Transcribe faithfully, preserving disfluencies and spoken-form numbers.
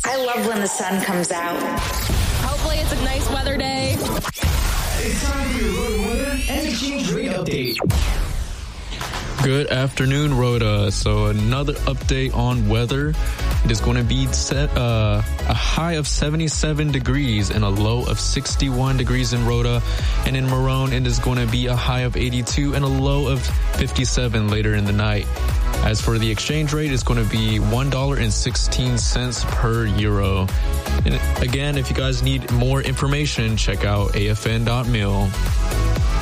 I love when the sun comes out. Hopefully it's a nice weather day. It's time for your Rhoda weather and exchange rate update. Good afternoon, Rhoda. So another update on weather. It is going to be set uh, a high of seventy-seven degrees and a low of sixty-one degrees in Rhoda. And in Marone, it is going to be a high of eighty-two and a low of fifty-seven later in the night. As for the exchange rate, it's going to be one dollar and sixteen cents per euro. And again, if you guys need more information, check out A F N dot mil.